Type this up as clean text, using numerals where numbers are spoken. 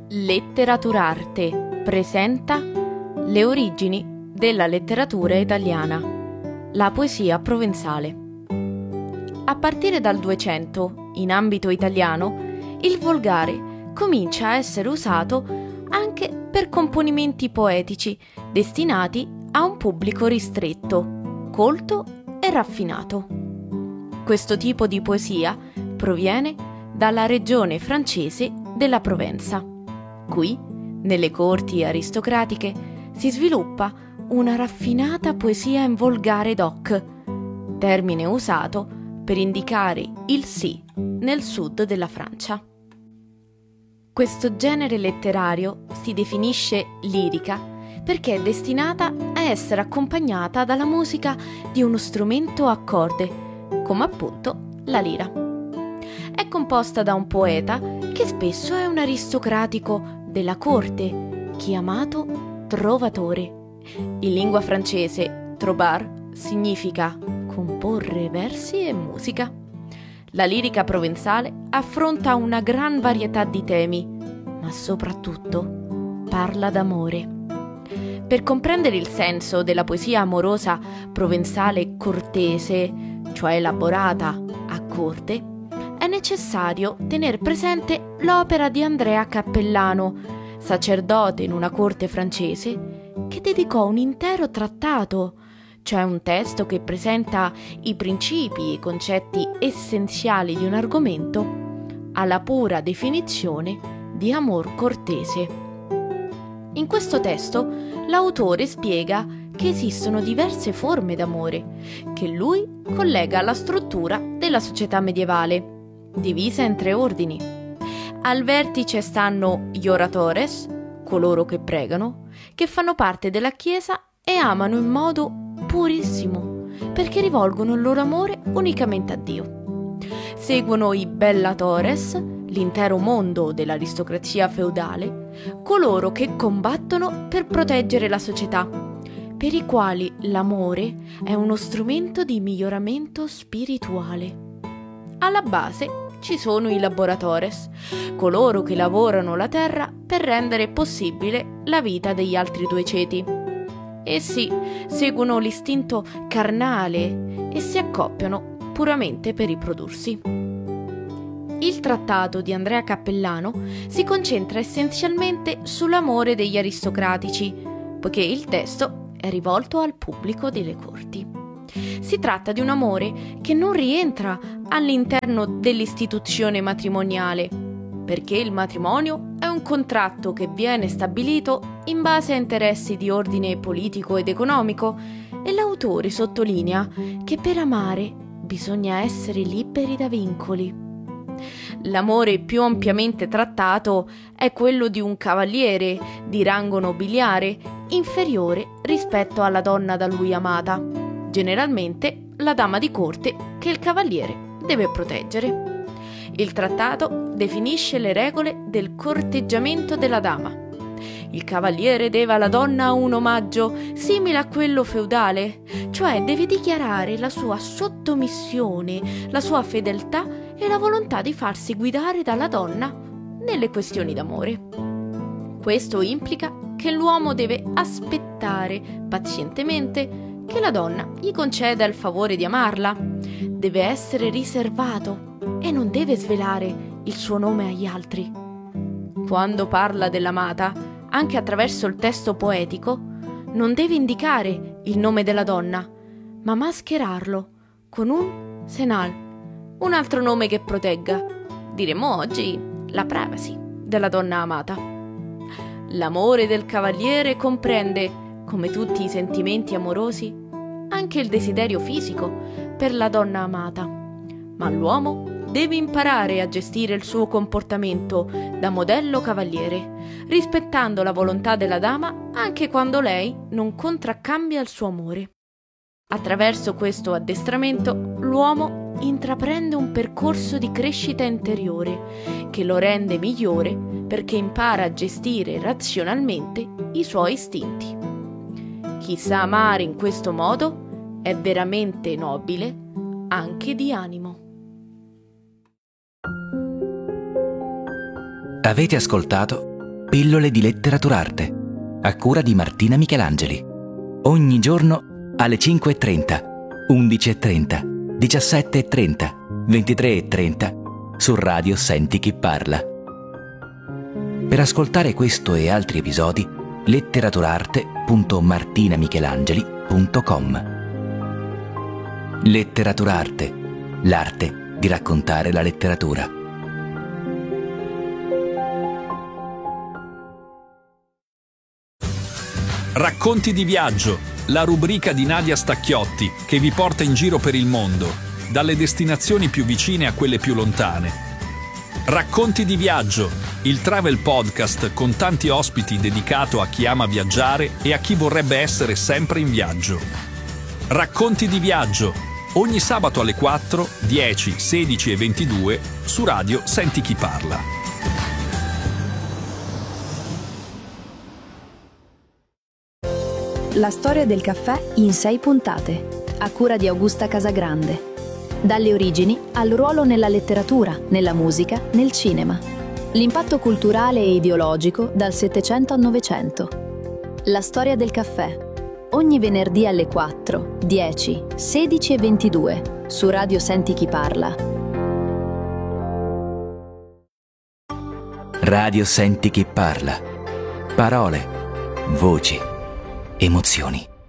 Letteraturarte presenta le origini della letteratura italiana, la poesia provenzale. A partire dal 200, in ambito italiano, il volgare comincia a essere usato anche per componimenti poetici destinati a un pubblico ristretto, colto e raffinato. Questo tipo di poesia proviene dalla regione francese della Provenza. Qui, nelle corti aristocratiche, si sviluppa una raffinata poesia in volgare doc, termine usato per indicare il sì nel sud della Francia. Questo genere letterario si definisce lirica perché è destinata a essere accompagnata dalla musica di uno strumento a corde, come appunto la lira. È composta da un poeta che spesso è un aristocratico della corte, chiamato trovatore. In lingua francese, trobar significa comporre versi e musica. La lirica provenzale affronta una gran varietà di temi, ma soprattutto parla d'amore. Per comprendere il senso della poesia amorosa provenzale cortese, cioè elaborata a corte, è necessario tener presente l'opera di Andrea Cappellano, sacerdote in una corte francese, che dedicò un intero trattato, cioè un testo che presenta i principi e i concetti essenziali di un argomento, alla pura definizione di amor cortese. In questo testo l'autore spiega che esistono diverse forme d'amore, che lui collega alla struttura della società medievale, divisa in 3 ordini. Al vertice stanno gli oratores, coloro che pregano, che fanno parte della Chiesa e amano in modo purissimo, perché rivolgono il loro amore unicamente a Dio. Seguono i bellatores, l'intero mondo dell'aristocrazia feudale, coloro che combattono per proteggere la società, per i quali l'amore è uno strumento di miglioramento spirituale. Alla base ci sono i laboratores, coloro che lavorano la terra per rendere possibile la vita degli altri 2 ceti. Essi seguono l'istinto carnale e si accoppiano puramente per riprodursi. Il trattato di Andrea Cappellano si concentra essenzialmente sull'amore degli aristocratici, poiché il testo è rivolto al pubblico delle corti. Si tratta di un amore che non rientra all'interno dell'istituzione matrimoniale, perché il matrimonio è un contratto che viene stabilito in base a interessi di ordine politico ed economico, e l'autore sottolinea che per amare bisogna essere liberi da vincoli. L'amore più ampiamente trattato è quello di un cavaliere di rango nobiliare inferiore rispetto alla donna da lui amata, generalmente la dama di corte che il cavaliere deve proteggere. Il trattato definisce le regole del corteggiamento della dama. Il cavaliere deve alla donna un omaggio simile a quello feudale, cioè deve dichiarare la sua sottomissione, la sua fedeltà e la volontà di farsi guidare dalla donna nelle questioni d'amore. Questo implica che l'uomo deve aspettare pazientemente che la donna gli conceda il favore di amarla, deve essere riservato e non deve svelare il suo nome agli altri. Quando parla dell'amata, anche attraverso il testo poetico, non deve indicare il nome della donna, ma mascherarlo con un senal, un altro nome che protegga, diremmo oggi, la privacy della donna amata. L'amore del cavaliere comprende, come tutti i sentimenti amorosi, anche il desiderio fisico per la donna amata, ma l'uomo deve imparare a gestire il suo comportamento da modello cavaliere, rispettando la volontà della dama anche quando lei non contraccambia il suo amore. Attraverso questo addestramento, l'uomo intraprende un percorso di crescita interiore che lo rende migliore perché impara a gestire razionalmente i suoi istinti. Chi sa amare in questo modo è veramente nobile anche di animo. Avete ascoltato Pillole di Letteraturarte, a cura di Martina Michelangeli. Ogni giorno alle 5:30, 11:30, 17:30, 23:30 su Radio Senti Chi Parla. Per ascoltare questo e altri episodi, letteraturarte.martinamichelangeli.com. Letteraturarte, l'arte di raccontare la letteratura. Racconti di viaggio, la rubrica di Nadia Stacchiotti che vi porta in giro per il mondo, dalle destinazioni più vicine a quelle più lontane. Racconti di viaggio, il travel podcast con tanti ospiti dedicato a chi ama viaggiare e a chi vorrebbe essere sempre in viaggio. Racconti di viaggio, ogni sabato alle 4, 10, 16 e 22 su Radio Senti Chi Parla. La storia del caffè in 6 puntate, a cura di Augusta Casagrande. Dalle origini al ruolo nella letteratura, nella musica, nel cinema. L'impatto culturale e ideologico dal Settecento al Novecento. La storia del caffè, ogni venerdì alle 4, 10, 16 e 22 su Radio Senti Chi Parla. Radio Senti Chi Parla. Parole, voci, emozioni.